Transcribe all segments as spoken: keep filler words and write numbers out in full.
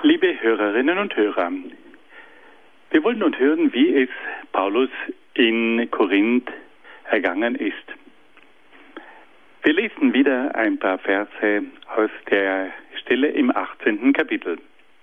Liebe Hörerinnen und Hörer, wir wollen nun hören, wie es Paulus in Korinth ergangen ist. Wir lesen wieder ein paar Verse aus der Stelle im achtzehnten Kapitel.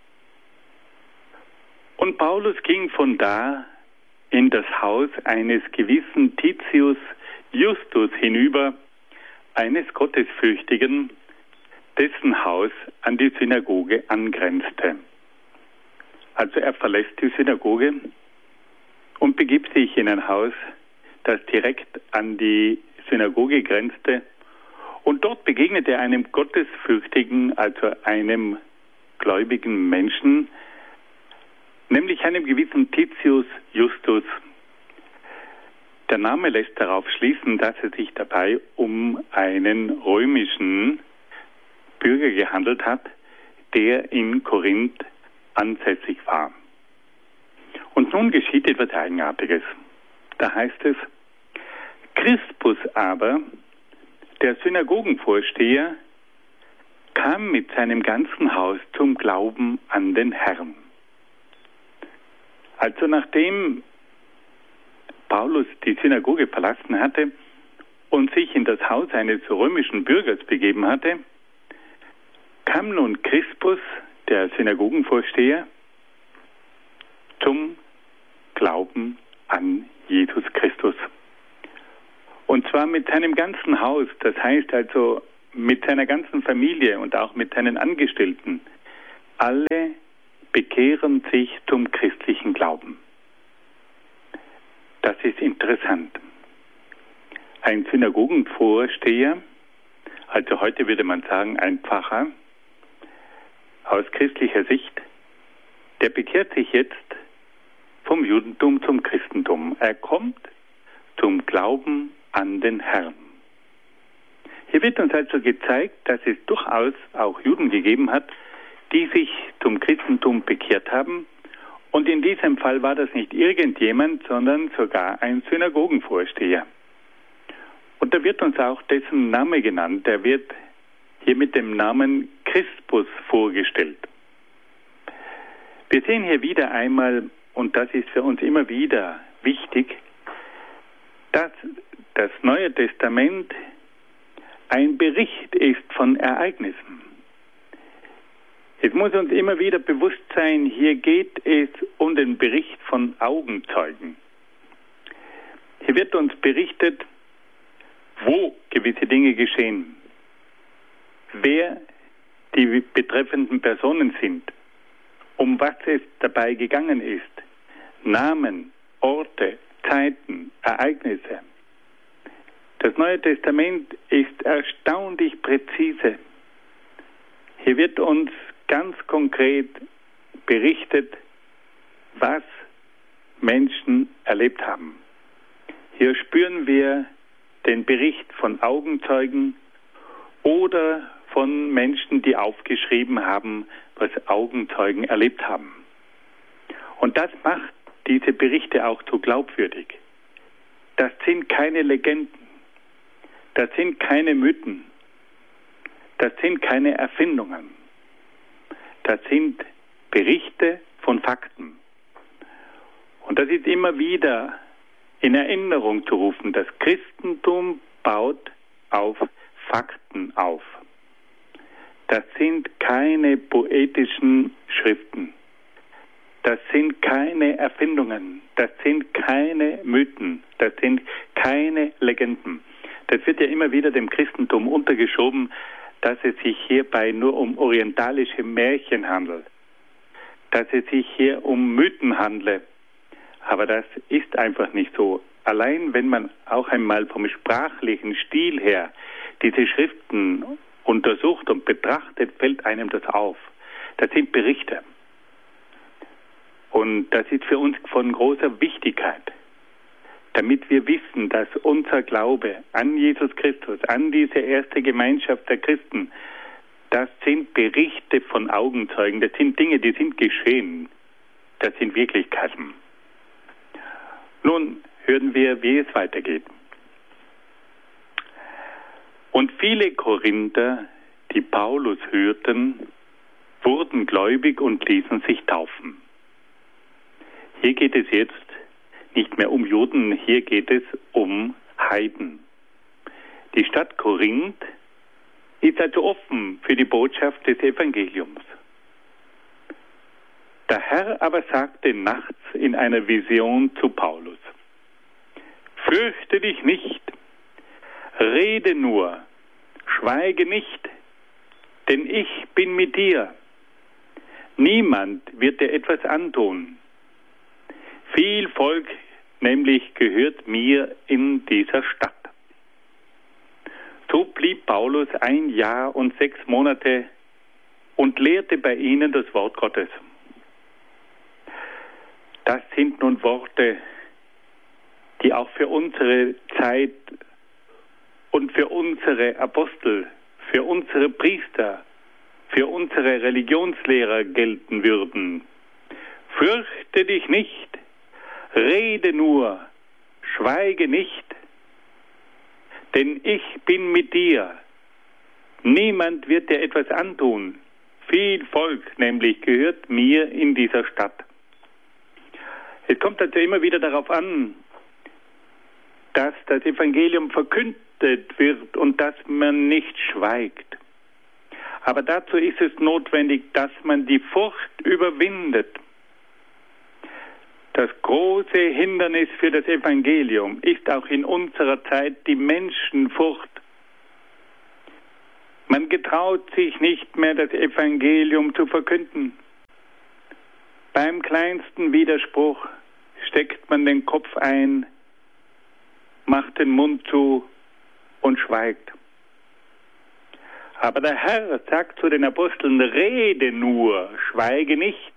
Und Paulus ging von da in das Haus eines gewissen Titius Justus hinüber, eines Gottesfürchtigen, dessen Haus an die Synagoge angrenzte. Also er verlässt die Synagoge und begibt sich in ein Haus, das direkt an die Synagoge grenzte, und dort begegnet er einem Gottesfürchtigen, also einem gläubigen Menschen, nämlich einem gewissen Titius Justus. Der Name lässt darauf schließen, dass es sich dabei um einen römischen Bürger gehandelt hat, der in Korinth ansässig war. Und nun geschieht etwas Eigenartiges. Da heißt es: Crispus aber, der Synagogenvorsteher, kam mit seinem ganzen Haus zum Glauben an den Herrn. Also nachdem Paulus die Synagoge verlassen hatte und sich in das Haus eines römischen Bürgers begeben hatte, kam nun Crispus, der Synagogenvorsteher, zum Glauben an Jesus Christus. Und zwar mit seinem ganzen Haus, das heißt also mit seiner ganzen Familie und auch mit seinen Angestellten. Alle bekehren sich zum christlichen Glauben. Das ist interessant. Ein Synagogenvorsteher, also heute würde man sagen ein Pfarrer, aus christlicher Sicht, der bekehrt sich jetzt vom Judentum zum Christentum. Er kommt zum Glauben an den Herrn. Hier wird uns also gezeigt, dass es durchaus auch Juden gegeben hat, die sich zum Christentum bekehrt haben. Und in diesem Fall war das nicht irgendjemand, sondern sogar ein Synagogenvorsteher. Und da wird uns auch dessen Name genannt. Der wird hier mit dem Namen Crispus vorgestellt. Wir sehen hier wieder einmal, und das ist für uns immer wieder wichtig, dass das Neue Testament ein Bericht ist von Ereignissen. Es muss uns immer wieder bewusst sein, hier geht es um den Bericht von Augenzeugen. Hier wird uns berichtet, wo gewisse Dinge geschehen, wer die betreffenden Personen sind, um was es dabei gegangen ist, Namen, Orte, Zeiten, Ereignisse. Das Neue Testament ist erstaunlich präzise. Hier wird uns ganz konkret berichtet, was Menschen erlebt haben. Hier spüren wir den Bericht von Augenzeugen oder von Menschen, die aufgeschrieben haben, was Augenzeugen erlebt haben. Und das macht diese Berichte auch so glaubwürdig. Das sind keine Legenden, das sind keine Mythen, das sind keine Erfindungen. Das sind Berichte von Fakten. Und das ist immer wieder in Erinnerung zu rufen. Das Christentum baut auf Fakten auf. Das sind keine poetischen Schriften. Das sind keine Erfindungen. Das sind keine Mythen. Das sind keine Legenden. Das wird ja immer wieder dem Christentum untergeschoben, dass es sich hierbei nur um orientalische Märchen handelt, dass es sich hier um Mythen handelt. Aber das ist einfach nicht so. Allein wenn man auch einmal vom sprachlichen Stil her diese Schriften untersucht und betrachtet, fällt einem das auf. Das sind Berichte. Und das ist für uns von großer Wichtigkeit, damit wir wissen, dass unser Glaube an Jesus Christus, an diese erste Gemeinschaft der Christen, das sind Berichte von Augenzeugen, das sind Dinge, die sind geschehen, das sind Wirklichkeiten. Nun hören wir, wie es weitergeht. Und viele Korinther, die Paulus hörten, wurden gläubig und ließen sich taufen. Hier geht es jetzt nicht mehr um Juden, hier geht es um Heiden. Die Stadt Korinth ist also offen für die Botschaft des Evangeliums. Der Herr aber sagte nachts in einer Vision zu Paulus: Fürchte dich nicht, rede nur, schweige nicht, denn ich bin mit dir. Niemand wird dir etwas antun. Viel Volk nämlich gehört mir in dieser Stadt. So blieb Paulus ein Jahr und sechs Monate und lehrte bei ihnen das Wort Gottes. Das sind nun Worte, die auch für unsere Zeit und für unsere Apostel, für unsere Priester, für unsere Religionslehrer gelten würden. Fürchte dich nicht, rede nur, schweige nicht, denn ich bin mit dir. Niemand wird dir etwas antun. Viel Volk nämlich gehört mir in dieser Stadt. Es kommt also immer wieder darauf an, dass das Evangelium verkündet wird und dass man nicht schweigt. Aber dazu ist es notwendig, dass man die Furcht überwindet. Das große Hindernis für das Evangelium ist auch in unserer Zeit die Menschenfurcht. Man getraut sich nicht mehr, das Evangelium zu verkünden. Beim kleinsten Widerspruch steckt man den Kopf ein, macht den Mund zu und schweigt. Aber der Herr sagt zu den Aposteln: Rede nur, schweige nicht.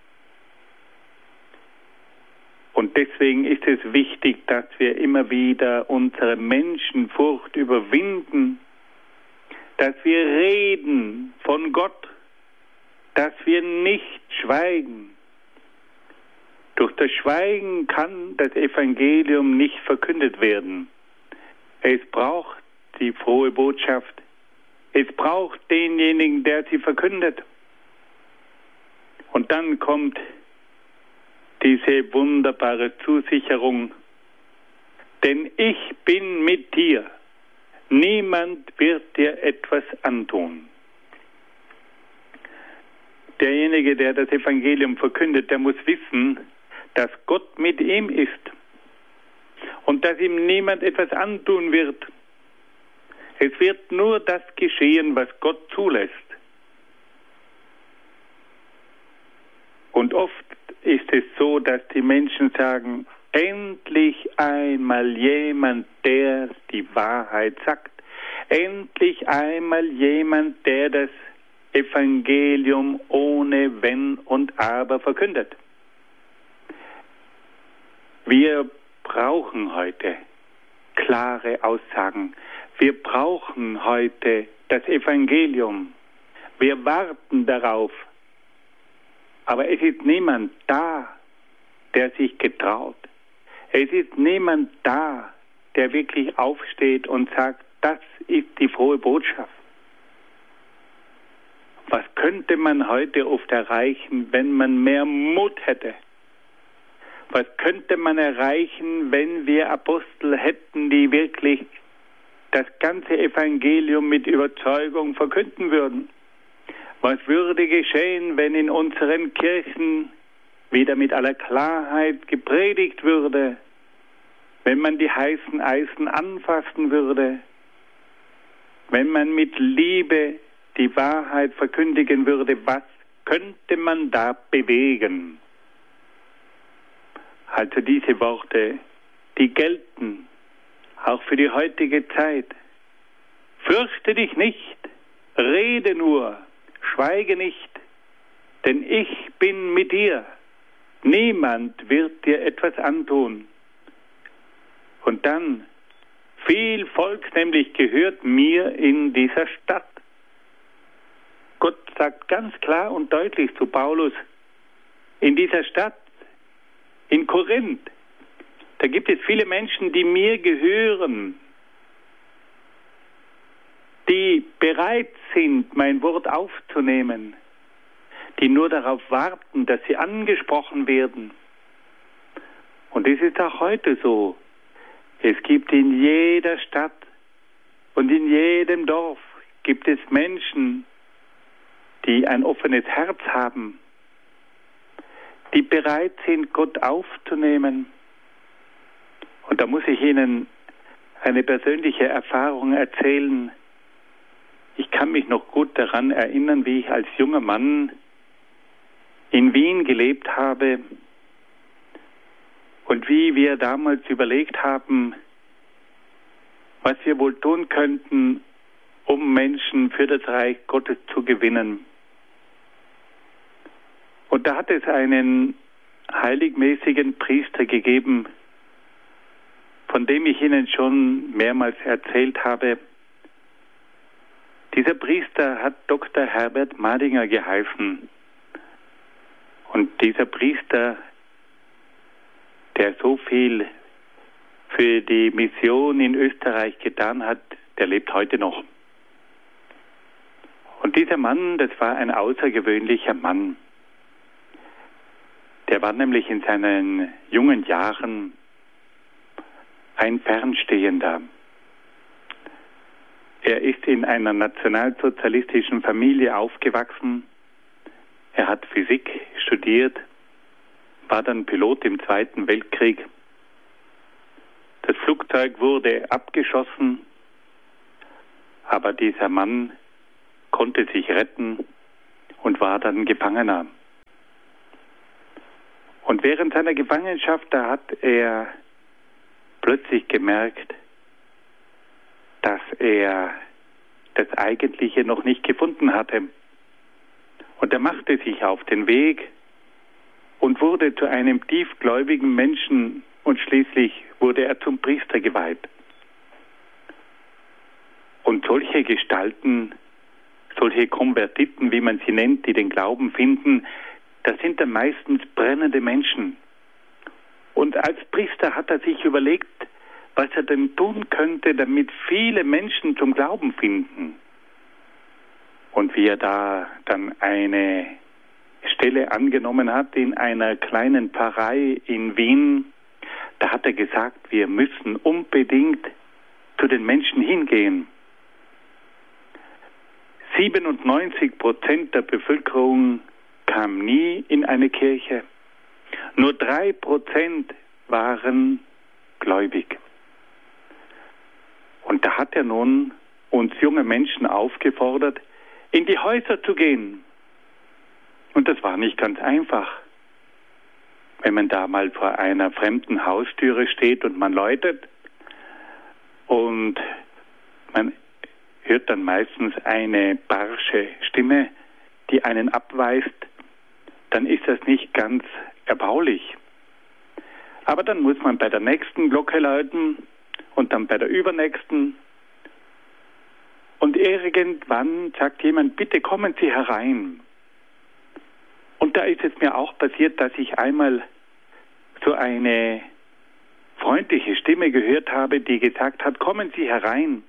Und deswegen ist es wichtig, dass wir immer wieder unsere Menschenfurcht überwinden, dass wir reden von Gott, dass wir nicht schweigen. Durch das Schweigen kann das Evangelium nicht verkündet werden. Es braucht die frohe Botschaft. Es braucht denjenigen, der sie verkündet. Und dann kommt diese wunderbare Zusicherung: Denn ich bin mit dir. Niemand wird dir etwas antun. Derjenige, der das Evangelium verkündet, der muss wissen, dass Gott mit ihm ist und dass ihm niemand etwas antun wird. Es wird nur das geschehen, was Gott zulässt. Und oft ist es so, dass die Menschen sagen: Endlich einmal jemand, der die Wahrheit sagt. Endlich einmal jemand, der das Evangelium ohne Wenn und Aber verkündet. Wir brauchen heute klare Aussagen. Wir brauchen heute das Evangelium. Wir warten darauf. Aber es ist niemand da, der sich getraut. Es ist niemand da, der wirklich aufsteht und sagt: Das ist die frohe Botschaft. Was könnte man heute oft erreichen, wenn man mehr Mut hätte? Was könnte man erreichen, wenn wir Apostel hätten, die wirklich das ganze Evangelium mit Überzeugung verkünden würden? Was würde geschehen, wenn in unseren Kirchen wieder mit aller Klarheit gepredigt würde? Wenn man die heißen Eisen anfassen würde? Wenn man mit Liebe die Wahrheit verkündigen würde, was könnte man da bewegen? Also diese Worte, die gelten auch für die heutige Zeit. Fürchte dich nicht, rede nur, schweige nicht, denn ich bin mit dir. Niemand wird dir etwas antun. Und dann: Viel Volk nämlich gehört mir in dieser Stadt. Gott sagt ganz klar und deutlich zu Paulus: In dieser Stadt, in Korinth, da gibt es viele Menschen, die mir gehören, die bereit sind, mein Wort aufzunehmen, die nur darauf warten, dass sie angesprochen werden. Und es ist auch heute so. Es gibt in jeder Stadt und in jedem Dorf gibt es Menschen, die ein offenes Herz haben, die bereit sind, Gott aufzunehmen. Und da muss ich Ihnen eine persönliche Erfahrung erzählen. Ich kann mich noch gut daran erinnern, wie ich als junger Mann in Wien gelebt habe und wie wir damals überlegt haben, was wir wohl tun könnten, um Menschen für das Reich Gottes zu gewinnen. Und da hat es einen heiligmäßigen Priester gegeben, von dem ich Ihnen schon mehrmals erzählt habe. Dieser Priester hat Doktor Herbert Madinger geheißen. Und dieser Priester, der so viel für die Mission in Österreich getan hat, der lebt heute noch. Und dieser Mann, das war ein außergewöhnlicher Mann. Der war nämlich in seinen jungen Jahren ein Fernstehender. Er ist in einer nationalsozialistischen Familie aufgewachsen. Er hat Physik studiert, war dann Pilot im Zweiten Weltkrieg. Das Flugzeug wurde abgeschossen, aber dieser Mann konnte sich retten und war dann Gefangener. Und während seiner Gefangenschaft, da hat er plötzlich gemerkt, dass er das Eigentliche noch nicht gefunden hatte. Und er machte sich auf den Weg und wurde zu einem tiefgläubigen Menschen und schließlich wurde er zum Priester geweiht. Und solche Gestalten, solche Konvertiten, wie man sie nennt, die den Glauben finden, das sind dann meistens brennende Menschen. Und als Priester hat er sich überlegt, was er denn tun könnte, damit viele Menschen zum Glauben finden. Und wie er da dann eine Stelle angenommen hat in einer kleinen Pfarrei in Wien, da hat er gesagt, wir müssen unbedingt zu den Menschen hingehen. siebenundneunzig Prozent der Bevölkerung kam nie in eine Kirche. Nur drei Prozent waren gläubig. Und da hat er nun uns junge Menschen aufgefordert, in die Häuser zu gehen. Und das war nicht ganz einfach. Wenn man da mal vor einer fremden Haustüre steht und man läutet und man hört dann meistens eine barsche Stimme, die einen abweist, dann ist das nicht ganz erbaulich. Aber dann muss man bei der nächsten Glocke läuten und dann bei der übernächsten. Und irgendwann sagt jemand, bitte kommen Sie herein. Und da ist es mir auch passiert, dass ich einmal so eine freundliche Stimme gehört habe, die gesagt hat, kommen Sie herein.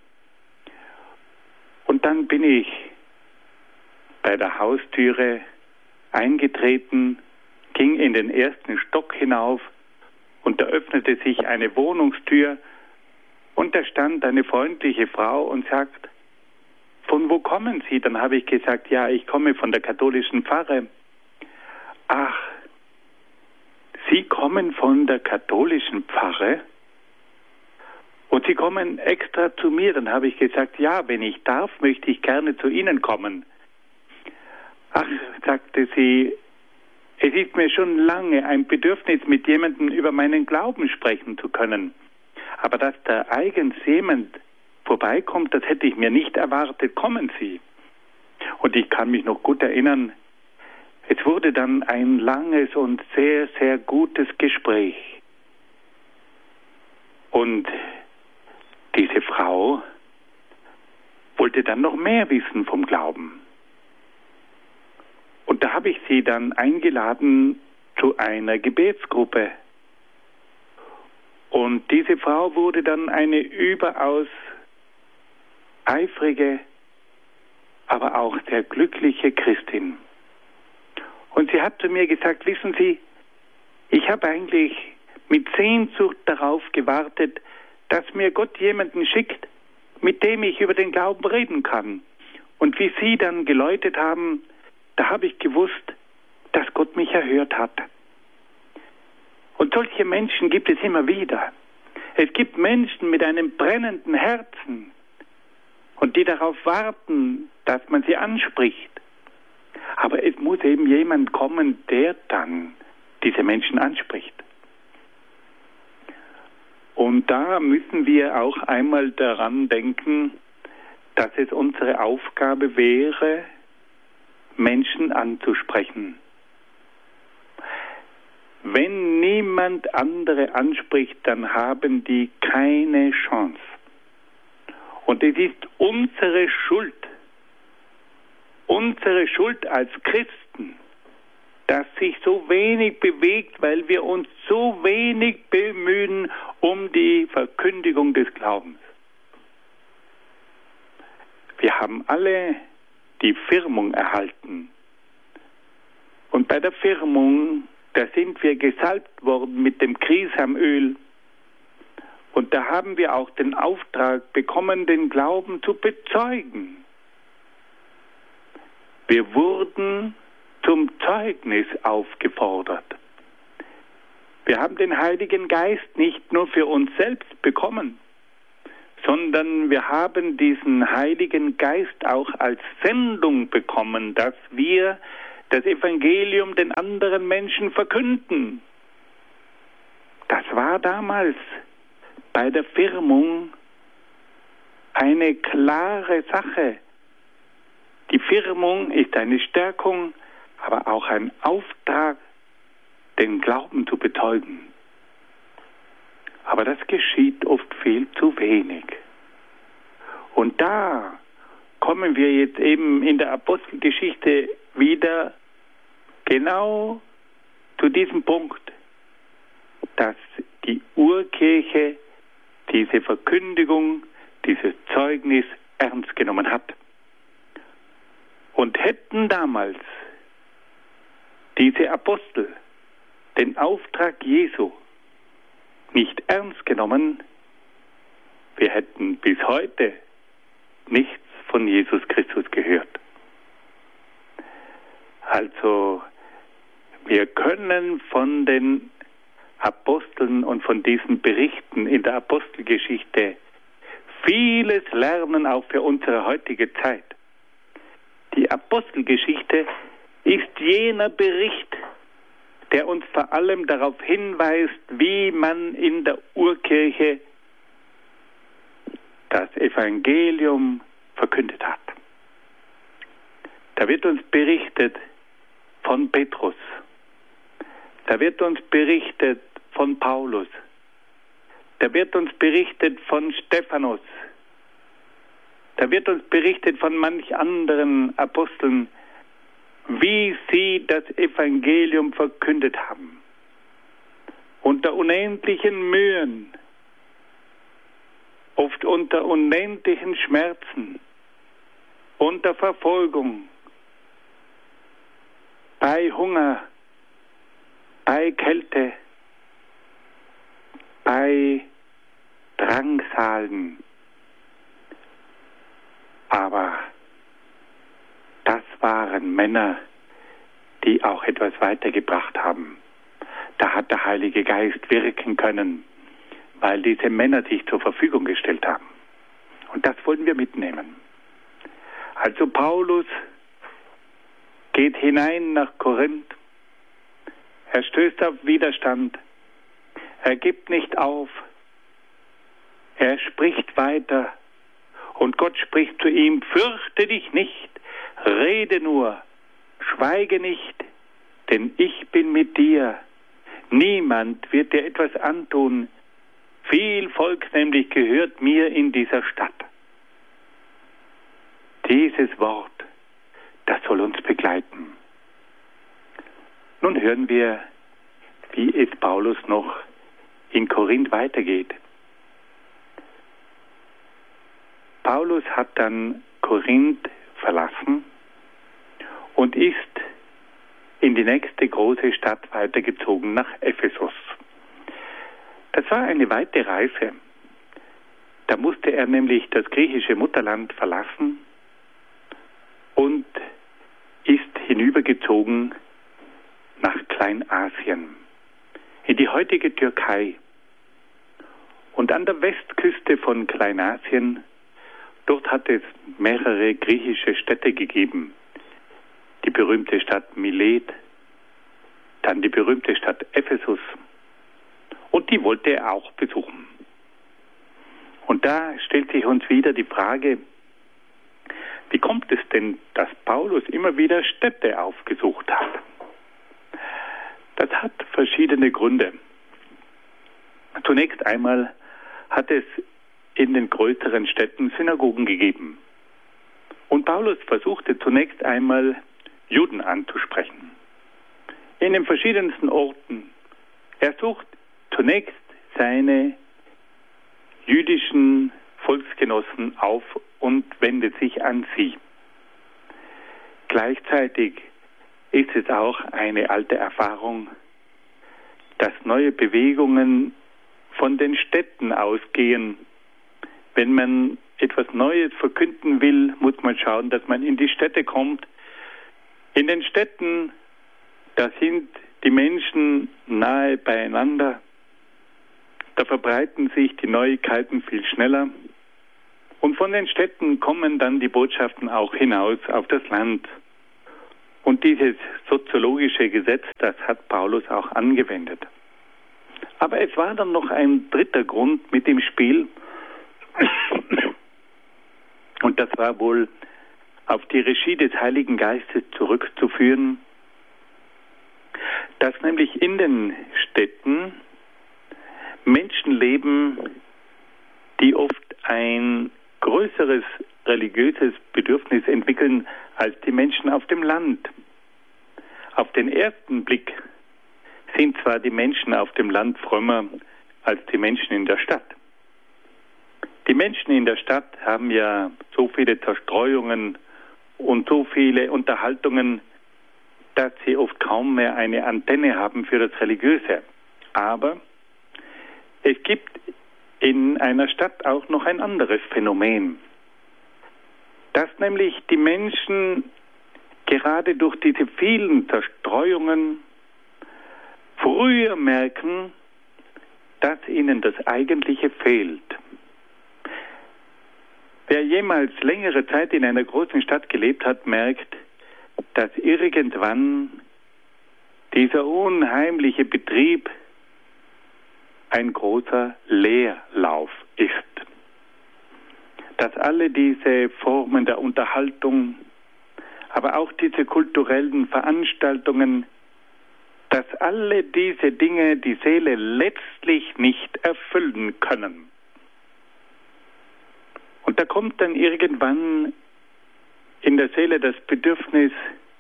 Und dann bin ich bei der Haustüre eingetreten, ging in den ersten Stock hinauf und da öffnete sich eine Wohnungstür und da stand eine freundliche Frau und sagt, von wo kommen Sie? Dann habe ich gesagt, ja, ich komme von der katholischen Pfarre. Ach, Sie kommen von der katholischen Pfarre? Und Sie kommen extra zu mir? Dann habe ich gesagt, ja, wenn ich darf, möchte ich gerne zu Ihnen kommen. Ach, sagte sie, es ist mir schon lange ein Bedürfnis, mit jemandem über meinen Glauben sprechen zu können. Aber dass da eigens jemand vorbeikommt, das hätte ich mir nicht erwartet. Kommen Sie. Und ich kann mich noch gut erinnern, es wurde dann ein langes und sehr, sehr gutes Gespräch. Und diese Frau wollte dann noch mehr wissen vom Glauben. Und da habe ich sie dann eingeladen zu einer Gebetsgruppe. Und diese Frau wurde dann eine überaus eifrige, aber auch sehr glückliche Christin. sie hat zu mir gesagt, wissen Sie, ich habe eigentlich mit Sehnsucht darauf gewartet, dass mir Gott jemanden schickt, mit dem ich über den Glauben reden kann. Und wie Sie dann geläutet haben, da habe ich gewusst, dass Gott mich erhört hat. Und solche Menschen gibt es immer wieder. Es gibt Menschen mit einem brennenden Herzen und die darauf warten, dass man sie anspricht. Aber es muss eben jemand kommen, der dann diese Menschen anspricht. Und da müssen wir auch einmal daran denken, dass es unsere Aufgabe wäre, Menschen anzusprechen. Wenn niemand andere anspricht, dann haben die keine Chance. Und es ist unsere Schuld, unsere Schuld als Christen, dass sich so wenig bewegt, weil wir uns so wenig bemühen um die Verkündigung des Glaubens. Wir haben alle die Firmung erhalten. Und bei der Firmung, da sind wir gesalbt worden mit dem Krisamöl. Und da haben wir auch den Auftrag bekommen, den Glauben zu bezeugen. Wir wurden zum Zeugnis aufgefordert. Wir haben den Heiligen Geist nicht nur für uns selbst bekommen, sondern wir haben diesen Heiligen Geist auch als Sendung bekommen, dass wir das Evangelium den anderen Menschen verkünden. Das war damals bei der Firmung eine klare Sache. Die Firmung ist eine Stärkung, aber auch ein Auftrag, den Glauben zu bezeugen. Aber das geschieht oft viel zu wenig. Und da kommen wir jetzt eben in der Apostelgeschichte wieder genau zu diesem Punkt, dass die Urkirche diese Verkündigung, dieses Zeugnis ernst genommen hat. Und hätten damals diese Apostel den Auftrag Jesu nicht ernst genommen, wir hätten bis heute nichts von Jesus Christus gehört. Also wir können von den Aposteln und von diesen Berichten in der Apostelgeschichte vieles lernen, auch für unsere heutige Zeit. Die Apostelgeschichte ist jener Bericht, der uns vor allem darauf hinweist, wie man in der Urkirche das Evangelium verkündet hat. Da wird uns berichtet von Petrus. Da wird uns berichtet von Paulus. Da wird uns berichtet von Stephanus. Da wird uns berichtet von manch anderen Aposteln, wie sie das Evangelium verkündet haben. Unter unendlichen Mühen, oft unter unendlichen Schmerzen, unter Verfolgung, bei Hunger, bei Kälte, bei Drangsalen. Aber das waren Männer, die auch etwas weitergebracht haben. Da hat der Heilige Geist wirken können, weil diese Männer sich zur Verfügung gestellt haben. Und das wollen wir mitnehmen. Also Paulus geht hinein nach Korinth. Er stößt auf Widerstand. Er gibt nicht auf. Er spricht weiter. Und Gott spricht zu ihm, fürchte dich nicht, rede nur, schweige nicht, denn ich bin mit dir. Niemand wird dir etwas antun. Viel Volk nämlich gehört mir in dieser Stadt. Dieses Wort, das soll uns begleiten. Nun hören wir, wie es Paulus noch in Korinth weitergeht. Paulus hat dann Korinth verlassen und ist in die nächste große Stadt weitergezogen, nach Ephesus. Das war eine weite Reise. Da musste er nämlich das griechische Mutterland verlassen und ist hinübergezogen nach Kleinasien, in die heutige Türkei. Und an der Westküste von Kleinasien, dort hat es mehrere griechische Städte gegeben. Die berühmte Stadt Milet, dann die berühmte Stadt Ephesus. Und die wollte er auch besuchen. Und da stellt sich uns wieder die Frage, wie kommt es denn, dass Paulus immer wieder Städte aufgesucht hat? Das hat verschiedene Gründe. Zunächst einmal hat es in den größeren Städten Synagogen gegeben. Und Paulus versuchte zunächst einmal, Juden anzusprechen. In den verschiedensten Orten. Er sucht zunächst seine jüdischen Volksgenossen auf und wendet sich an sie. Gleichzeitig ist es auch eine alte Erfahrung, dass neue Bewegungen von den Städten ausgehen. Wenn man etwas Neues verkünden will, muss man schauen, dass man in die Städte kommt. In den Städten, da sind die Menschen nahe beieinander. Da verbreiten sich die Neuigkeiten viel schneller. Und von den Städten kommen dann die Botschaften auch hinaus auf das Land. Und dieses soziologische Gesetz, das hat Paulus auch angewendet. Aber es war dann noch ein dritter Grund mit dem Spiel. Und das war wohl auf die Regie des Heiligen Geistes zurückzuführen, dass nämlich in den Städten Menschen leben, die oft ein größeres religiöses Bedürfnis entwickeln als die Menschen auf dem Land. Auf den ersten Blick sind zwar die Menschen auf dem Land frömmer als die Menschen in der Stadt. Die Menschen in der Stadt haben ja so viele Zerstreuungen und so viele Unterhaltungen, dass sie oft kaum mehr eine Antenne haben für das Religiöse. Aber es gibt in einer Stadt auch noch ein anderes Phänomen, dass nämlich die Menschen gerade durch diese vielen Zerstreuungen früher merken, dass ihnen das Eigentliche fehlt. Wer jemals längere Zeit in einer großen Stadt gelebt hat, merkt, dass irgendwann dieser unheimliche Betrieb ein großer Leerlauf ist. Dass alle diese Formen der Unterhaltung, aber auch diese kulturellen Veranstaltungen, dass alle diese Dinge die Seele letztlich nicht erfüllen können. Und da kommt dann irgendwann in der Seele das Bedürfnis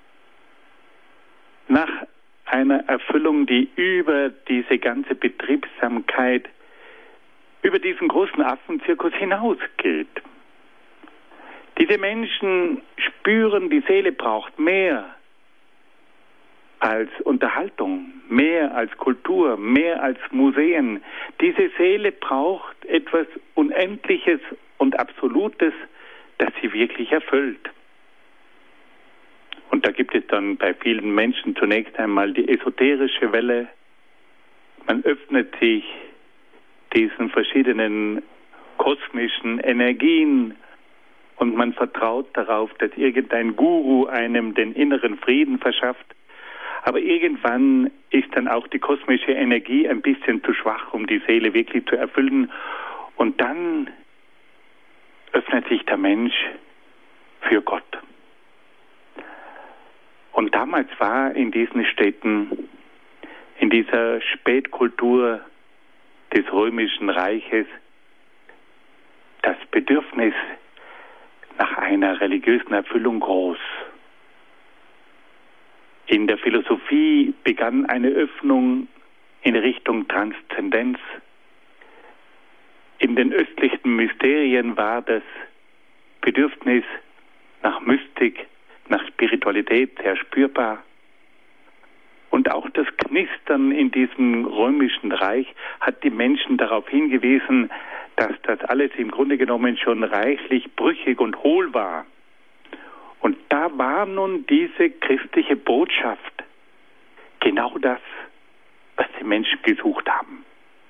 nach einer Erfüllung, die über diese ganze Betriebsamkeit, über diesen großen Affenzirkus hinausgeht. Diese Menschen spüren, die Seele braucht mehr als Unterhaltung, mehr als Kultur, mehr als Museen. Diese Seele braucht etwas Unendliches und Absolutes, das sie wirklich erfüllt. Und da gibt es dann bei vielen Menschen zunächst einmal die esoterische Welle. Man öffnet sich diesen verschiedenen kosmischen Energien und man vertraut darauf, dass irgendein Guru einem den inneren Frieden verschafft. Aber irgendwann ist dann auch die kosmische Energie ein bisschen zu schwach, um die Seele wirklich zu erfüllen. Und dann öffnet sich der Mensch für Gott. Und damals war in diesen Städten, in dieser Spätkultur des Römischen Reiches, das Bedürfnis nach einer religiösen Erfüllung groß. In der Philosophie begann eine Öffnung in Richtung Transzendenz. In den östlichen Mysterien war das Bedürfnis nach Mystik, nach Spiritualität sehr spürbar. Und auch das Knistern in diesem römischen Reich hat die Menschen darauf hingewiesen, dass das alles im Grunde genommen schon reichlich brüchig und hohl war. Und da war nun diese christliche Botschaft genau das, was die Menschen gesucht haben.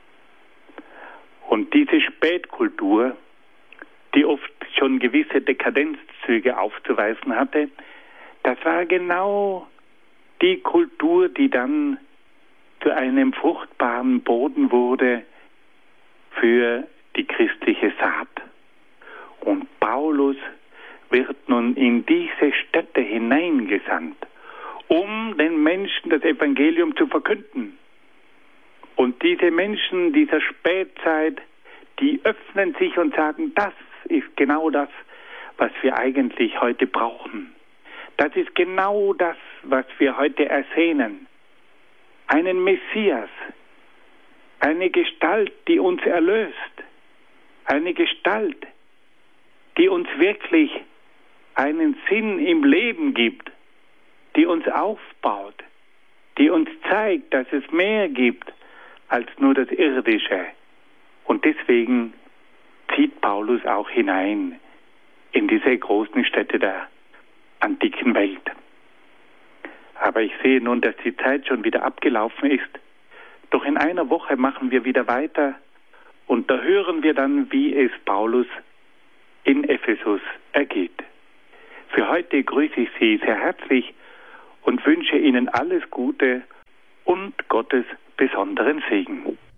Und diese Spätkultur, die oft schon gewisse Dekadenzzüge aufzuweisen hatte, das war genau die Kultur, die dann zu einem fruchtbaren Boden wurde für die christliche Saat. Und Paulus wird nun in diese Städte hineingesandt, um den Menschen das Evangelium zu verkünden. Und diese Menschen dieser Spätzeit, die öffnen sich und sagen, das ist genau das, was wir eigentlich heute brauchen. Das ist genau das, was wir heute ersehnen. Einen Messias, eine Gestalt, die uns erlöst, eine Gestalt, die uns wirklich einen Sinn im Leben gibt, die uns aufbaut, die uns zeigt, dass es mehr gibt als nur das Irdische. Und deswegen zieht Paulus auch hinein in diese großen Städte der antiken Welt. Aber ich sehe nun, dass die Zeit schon wieder abgelaufen ist. Doch in einer Woche machen wir wieder weiter und da hören wir dann, wie es Paulus in Ephesus ergeht. Für heute grüße ich Sie sehr herzlich und wünsche Ihnen alles Gute und Gottes besonderen Segen.